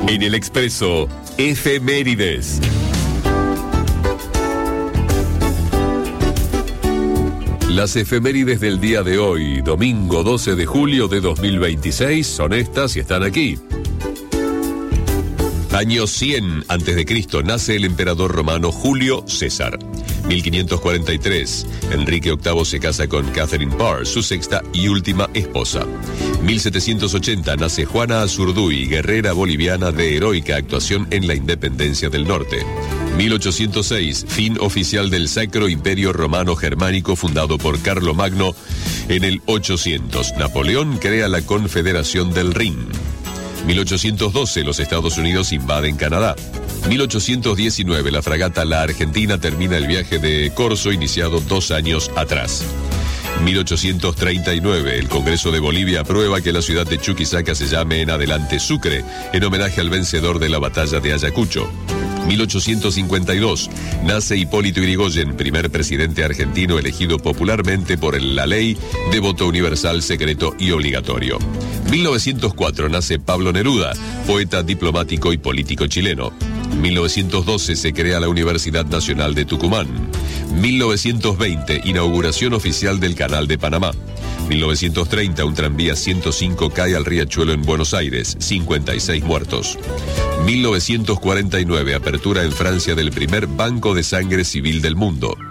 En el Expreso, efemérides. Las efemérides del día de hoy, domingo 12 de julio de 2026, son estas y están aquí. Año 100 a.C., nace el emperador romano Julio César. 1543, Enrique VIII se casa con Catherine Parr, su sexta y última esposa. 1780, nace Juana Azurduy, guerrera boliviana de heroica actuación en la independencia del norte. 1806, fin oficial del Sacro Imperio Romano Germánico fundado por Carlomagno. En el 800, Napoleón crea la Confederación del Rin. 1812, los Estados Unidos invaden Canadá. 1819, la fragata La Argentina termina el viaje de Corzo iniciado 2 años atrás. 1839, el Congreso de Bolivia aprueba que la ciudad de Chuquisaca se llame en adelante Sucre, en homenaje al vencedor de la batalla de Ayacucho. 1852, nace Hipólito Yrigoyen, primer presidente argentino elegido popularmente por la ley de voto universal, secreto y obligatorio. 1904, nace Pablo Neruda, poeta, diplomático y político chileno. 1912, se crea la Universidad Nacional de Tucumán. 1920, inauguración oficial del Canal de Panamá. 1930, un tranvía 105 cae al riachuelo en Buenos Aires, 56 muertos. 1949, apertura en Francia del primer banco de sangre civil del mundo.